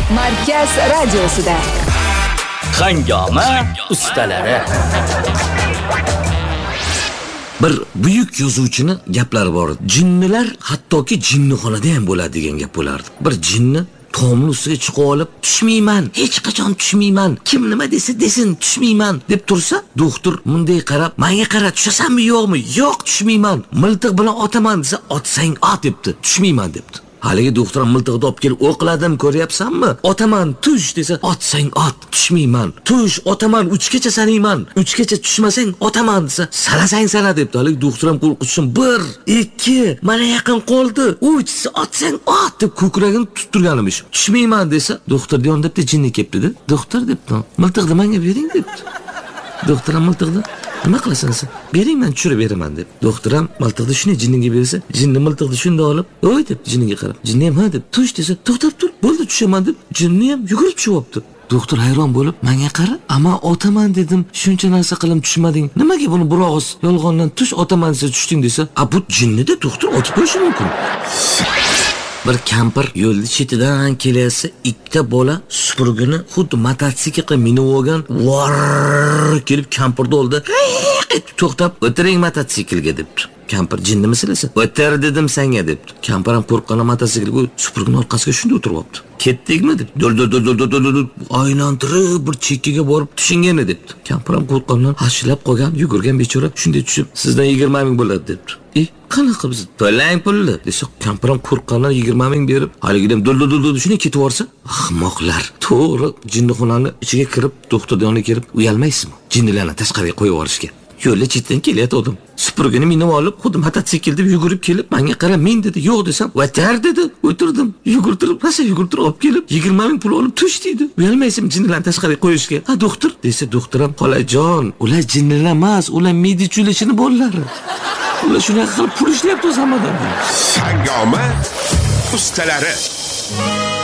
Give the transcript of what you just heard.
Markaz radiosida Hangoma ustalari. Bir buyuk yozuvchini gaplari bor. Jinnilar hattoki jinnixonada ham bo'ladi degan gap bo'lardi. Bir jinni tomni ustiga chiqib olib, tushmayman, hech qachon tushmayman. Kim nima desa desin, tushmayman deb tursa, doktor bunday qarab, menga qara, tushasanmi yo'qmi? Yo'q, tushmayman. Miltiq bilan otaman desa, otsang ot debdi. Tushmayman debdi. Haligi doktor miltiqni olib kelib o'qiladim, ko'ryapsanmi? Otaman, tush desa, otsang ot, tushmayman. Tush, otaman, 3 gacha sanayman. 3 gacha tushmasang otaman desa, sanasang sana debdi. Haligi doktor ham qo'rqitishim 1, 2, mana yaqin qoldi. 3 otsang ot deb ko'kragini tuttirganimish. Tushmayman desa, doktor yonida bitta jinni kelibdi-da. Doktor debdi, miltiqni menga bering debdi. Doktor ham miltiqni nima qilasan sen? Bering, men tushirib beraman deb. Doktor ham miltiqni shuni jinniga bersa, jinni miltiqni shunda olib, "Voy" deb jinniga qarab. Jinni ham "Ha" deb, "Tush" desa, "To'xtab tur, bo'ldi tushaman" deb, jinni ham yugurib tushibdi. Doktor hayron bo'lib, "Menga qara, ama otaman dedim, shuncha narsa qilib tushmading. Nimaga buni bir og'iz yolg'ondan tush otaman desa tushding" desa, "A bu jinnida doktor otib qo'yishi mumkin." Bir kampir yo'lda chetidan kelayotsa, ikkita bola supurgini xuddi mototsiklga minib olgan, vor kelib kampirni oldi. To'xtab, "O'tiring mototsiklga" debdi. Kampir jinni masalasi. "O'tir dedim senga" debdi. Kampir ham qo'rqqanidan mototsiklga supurgini orqasiga shunda o'tirib olibdi. "Ketdikmi" deb. "Dol aylantirib bir chekkaga borib tushingani" debdi. Kampir ham qo'rqqanidan hashilab qolgan, yugurgan bechora shunday tushib, "Sizdan 20 ming bo'ladi" debdi. Qanaqa biz to'lang pulni desa, kampir ham qo'rqqanidan 20 ming berib, haligidan dol shuni ketib yorsa, ahmoqlar. To'g'ri, jinnixonaning ichiga kirib, doktor yoniga kelib, uyalmaysizmi? Jinnilarni tashqariga qo'yib yuborishga. Yo'lda chetdan kelayotgandim. Supurgini minib olib, xuddi mototsikl deb yugurib kelib, menga qara, men dedi. "Yo'q" desam, "O'tir" dedi. O'tirdim. Yugurtirib, olib kelib, 20 ming pul olib tush dedi. Uyalmaysizmi jinnilarni tashqariga qo'yishga? "Ha, doktor" desa, doktor ham, "Xolajon, ular jinnilar emas, ular medichulashini bolalari. Ular shunday qilib pul ishlayapti o'zamadan." Hangoma ustalari.